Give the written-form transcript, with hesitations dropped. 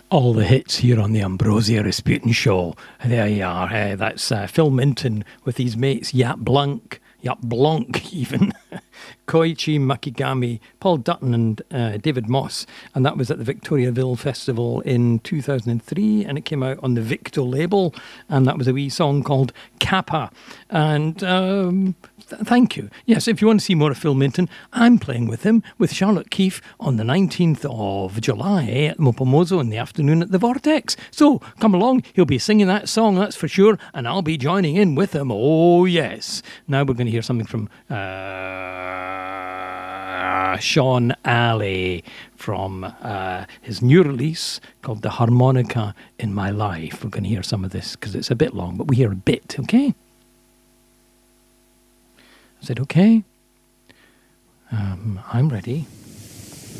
All the hits here on the Ambrosia Rasputin Show. There you are. That's Phil Minton with his mates Yap Blanc even, Koichi Makigami, Paul Dutton and David Moss. And that was at the Victoriaville Festival in 2003, and it came out on the Victo label, and that was a wee song called Kappa. And thank you. Yes, if you want to see more of Phil Minton, I'm playing with him, with Charlotte Keefe, on the 19th of July at Mopomozo in the afternoon at the Vortex. So come along, he'll be singing that song, that's for sure, and I'll be joining in with him. Oh yes. Now we're going to hear something from Sean Alley from his new release called The Harmonica in My Life. We're going to hear some of this because it's a bit long, but we hear a bit, okay? Is it okay? I'm ready.